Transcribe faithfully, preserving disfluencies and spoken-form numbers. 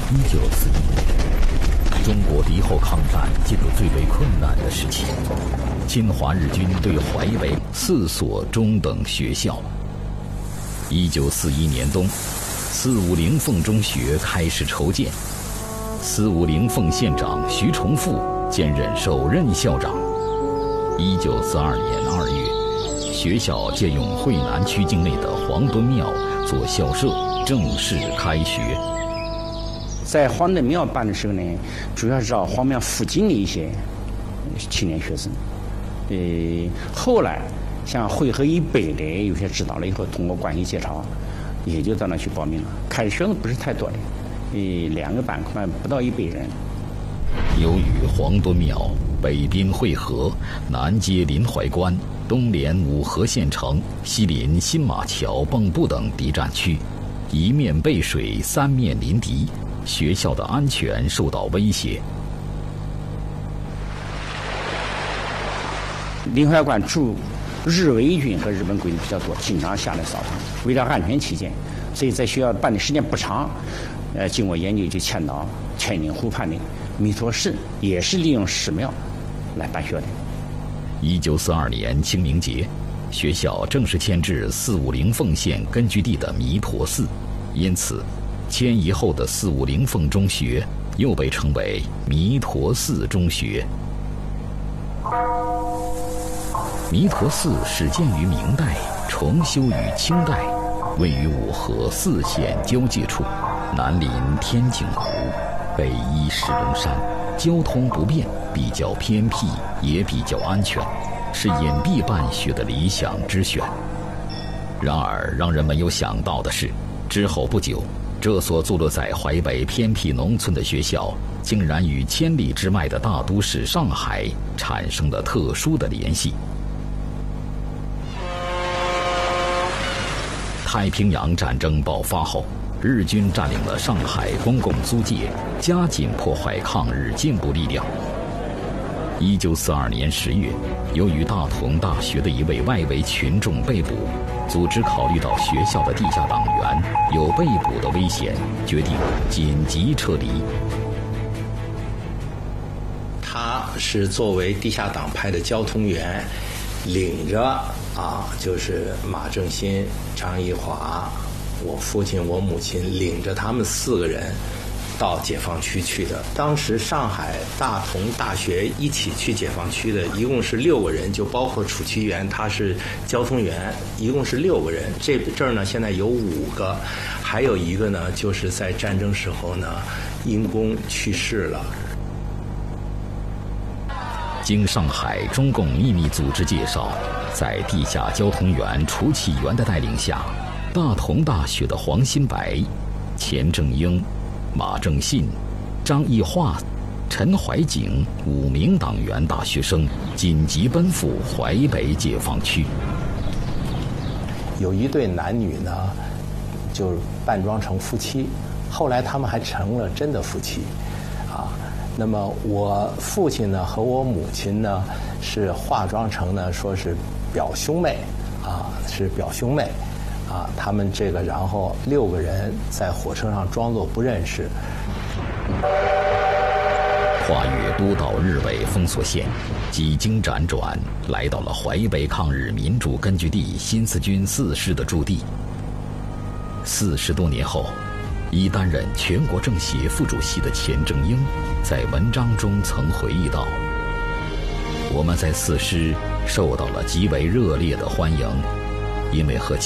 一九四一年，中国敌后抗战进入最为困难的时期。侵华日军对淮北四所中等学校。一九四一年冬，四五零凤中学开始筹建，四五零凤县长徐崇富兼任首任校长。一九四二年二月，学校借用惠南区境内的黄墩庙做校舍，正式开学。 在黄墩庙办的时候呢，主要是找黄庙附近的一些青年学生。呃，后来像汇合以北的有些知道了以后，通过关系介绍，也就到那去报名了。开始学生不是太多的，呃，两个班可能不到一百人。 由于黄墩庙北滨汇合，南接临淮关，东连五河县城，西临新马桥、蚌埠等敌占区，一面背水，三面临敌，学校的安全受到威胁。 临淮关驻日伪军和日本鬼子比较多，经常下来扫荡。为了安全起见，所以在学校办的时间不长。呃，经过研究就迁到天津湖畔的弥陀寺，也是利用寺庙来办学的。 一九四二年清明节，学校正式迁至四五零凤县根据地的弥陀寺，因此迁移后的四五零凤中学又被称为弥陀寺中学。弥陀寺始建于明代，重修于清代，位于五河四县交界处，南临天井湖，北依石龙山，交通不便，比较偏僻，也比较安全，是隐蔽办学的理想之选。然而，让人没有想到的是，之后不久，这所坐落在淮北偏僻农村的学校，竟然与千里之外的大都市上海产生了特殊的联系。太平洋战争爆发后，日军占领了上海公共租界，加紧破坏抗日进步力量。一九四二年十月，由于大同大学的一位外围群众被捕，组织考虑到学校的地下党员有被捕的危险，决定紧急撤离。 他是作为地下党派的交通员，领着啊，就是马正新、张义华、我父亲、我母亲，领着他们四个人到解放区去的。当时上海大同大学一起去解放区的，一共是六个人，就包括楚其元，他是交通员，一共是六个人。这这儿呢，现在有五个，还有一个呢，就是在战争时候呢，因公去世了。 经上海中共秘密组织介绍，在地下交通员楚启元的带领下，大同大学的黄新白、钱正英、马正信、张义化、陈怀景五名党员大学生紧急奔赴淮北解放区。 有一对男女呢，就扮装成夫妻，后来他们还成了真的夫妻，啊。那么我父亲呢和我母亲呢是化妆成呢说是表兄妹，啊是表兄妹，啊他们这个然后六个人在火车上装作不认识。 跨越多道日伪封锁线，几经辗转，来到了淮北抗日民主根据地新四军四师的驻地。四十多年后，已担任全国政协副主席的钱正英在文章中曾回忆道：我们在四师受到了极为热烈的欢迎，因为和